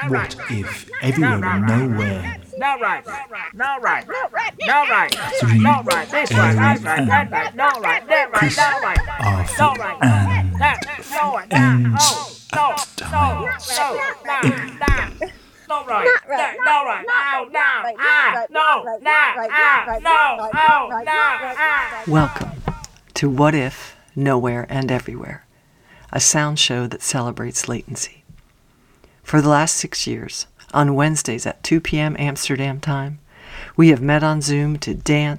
What if everywhere and nowhere, No right. No right. No right. three No right. This right. That's right. That right. No right. That right. No right. Arthur, No right. and That. No right. ends Oh. No. at time. No right. No right. No. No. Ah. No. No. Ah. No. Oh. No. Ah. Welcome to What If, Nowhere and Everywhere, a sound show that celebrates latency. For the last 6 years, on Wednesdays at 2 p.m. Amsterdam time, we have met on Zoom to dance,